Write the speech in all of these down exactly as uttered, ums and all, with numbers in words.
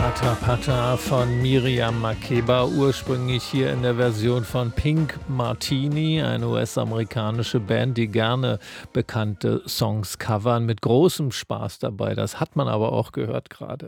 Pata Pata von Miriam Makeba, ursprünglich hier in der Version von Pink Martini, eine U S-amerikanische Band, die gerne bekannte Songs covern, mit großem Spaß dabei. Das hat man aber auch gehört gerade.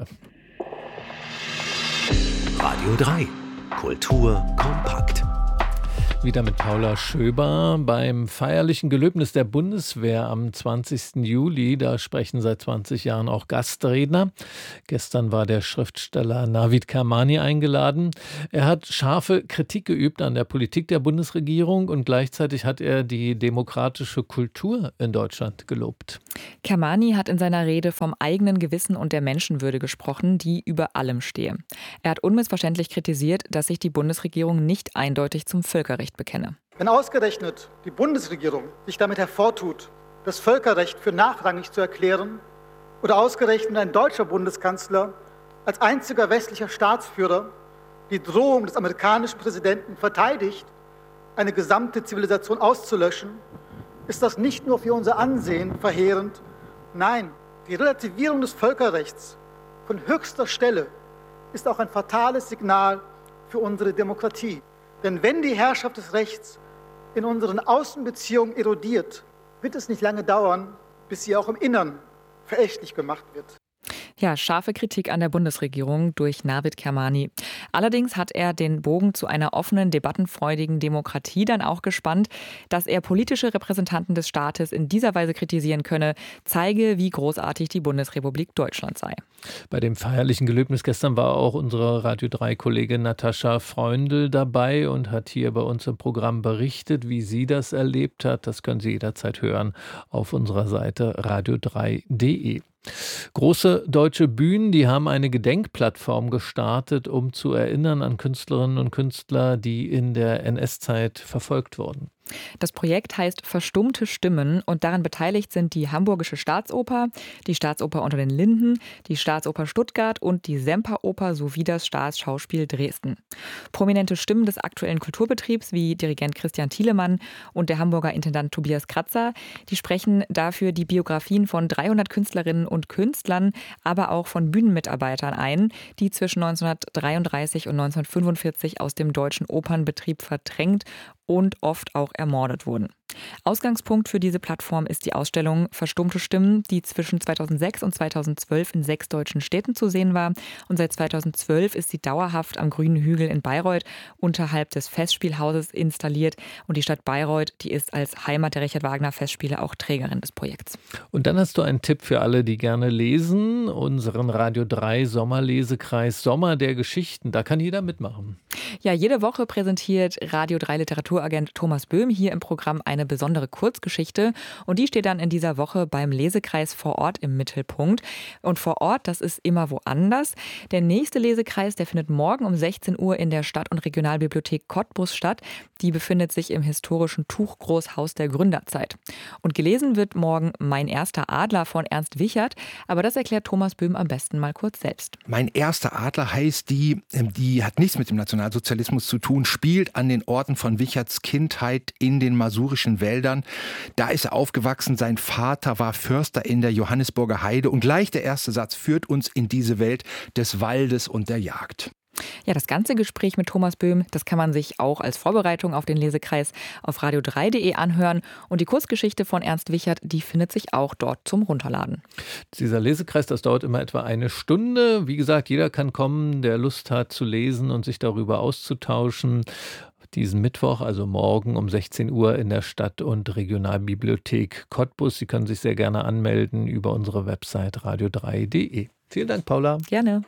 Radio drei, Kultur kompakt. Wieder mit Paula Schöber beim feierlichen Gelöbnis der Bundeswehr am zwanzigsten Juli. Da sprechen seit zwanzig Jahren auch Gastredner. Gestern war der Schriftsteller Navid Kermani eingeladen. Er hat scharfe Kritik geübt an der Politik der Bundesregierung und gleichzeitig hat er die demokratische Kultur in Deutschland gelobt. Kermani hat in seiner Rede vom eigenen Gewissen und der Menschenwürde gesprochen, die über allem stehe. Er hat unmissverständlich kritisiert, dass sich die Bundesregierung nicht eindeutig zum Völkerrecht bekenne. Wenn ausgerechnet die Bundesregierung sich damit hervortut, das Völkerrecht für nachrangig zu erklären, oder ausgerechnet ein deutscher Bundeskanzler als einziger westlicher Staatsführer die Drohung des amerikanischen Präsidenten verteidigt, eine gesamte Zivilisation auszulöschen, ist das nicht nur für unser Ansehen verheerend, nein, die Relativierung des Völkerrechts von höchster Stelle ist auch ein fatales Signal für unsere Demokratie. Denn wenn die Herrschaft des Rechts in unseren Außenbeziehungen erodiert, wird es nicht lange dauern, bis sie auch im Innern verächtlich gemacht wird. Ja, scharfe Kritik an der Bundesregierung durch Navid Kermani. Allerdings hat er den Bogen zu einer offenen, debattenfreudigen Demokratie dann auch gespannt. Dass er politische Repräsentanten des Staates in dieser Weise kritisieren könne, zeige, wie großartig die Bundesrepublik Deutschland sei. Bei dem feierlichen Gelöbnis gestern war auch unsere Radio drei Kollegin Natascha Freundl dabei und hat hier bei uns im Programm berichtet, wie sie das erlebt hat. Das können Sie jederzeit hören auf unserer Seite radio drei punkt de. Große deutsche Bühnen, die haben eine Gedenkplattform gestartet, um zu erinnern an Künstlerinnen und Künstler, die in der N S-Zeit verfolgt wurden. Das Projekt heißt Verstummte Stimmen und daran beteiligt sind die Hamburgische Staatsoper, die Staatsoper unter den Linden, die Staatsoper Stuttgart und die Semperoper sowie das Staatsschauspiel Dresden. Prominente Stimmen des aktuellen Kulturbetriebs wie Dirigent Christian Thielemann und der Hamburger Intendant Tobias Kratzer, die sprechen dafür die Biografien von dreihundert Künstlerinnen und Künstlern, aber auch von Bühnenmitarbeitern ein, die zwischen neunzehnhundertdreiunddreißig und neunzehnhundertfünfundvierzig aus dem deutschen Opernbetrieb verdrängt und oft auch ermordet wurden. Ausgangspunkt für diese Plattform ist die Ausstellung Verstummte Stimmen, die zwischen zweitausendsechs und zweitausendzwölf in sechs deutschen Städten zu sehen war. Und seit zweitausendzwölf ist sie dauerhaft am Grünen Hügel in Bayreuth unterhalb des Festspielhauses installiert. Und die Stadt Bayreuth, die ist als Heimat der Richard Wagner Festspiele auch Trägerin des Projekts. Und dann hast du einen Tipp für alle, die gerne lesen. Unseren Radio drei Sommerlesekreis Sommer der Geschichten. Da kann jeder mitmachen. Ja, jede Woche präsentiert Radio drei Literaturagent Thomas Böhm hier im Programm eine besondere Kurzgeschichte und die steht dann in dieser Woche beim Lesekreis vor Ort im Mittelpunkt. Und vor Ort, das ist immer woanders. Der nächste Lesekreis, der findet morgen um sechzehn Uhr in der Stadt- und Regionalbibliothek Cottbus statt. Die befindet sich im historischen Tuchgroßhaus der Gründerzeit. Und gelesen wird morgen Mein erster Adler von Ernst Wichert, aber das erklärt Thomas Böhm am besten mal kurz selbst. Mein erster Adler heißt die, die hat nichts mit dem Nationalsozialismus zu tun, spielt an den Orten von Wicherts Kindheit in den masurischen Wäldern. Da ist er aufgewachsen, sein Vater war Förster in der Johannisburger Heide und gleich der erste Satz führt uns in diese Welt des Waldes und der Jagd. Ja, das ganze Gespräch mit Thomas Böhm, das kann man sich auch als Vorbereitung auf den Lesekreis auf radio drei punkt de anhören. Und die Kurzgeschichte von Ernst Wichert, die findet sich auch dort zum Runterladen. Dieser Lesekreis, das dauert immer etwa eine Stunde. Wie gesagt, jeder kann kommen, der Lust hat zu lesen und sich darüber auszutauschen. Diesen Mittwoch, also morgen um sechzehn Uhr in der Stadt- und Regionalbibliothek Cottbus. Sie können sich sehr gerne anmelden über unsere Website radio drei punkt de. Vielen Dank, Paula. Gerne.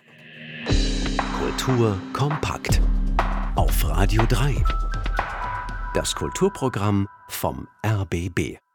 Kultur kompakt auf Radio drei. Das Kulturprogramm vom R B B.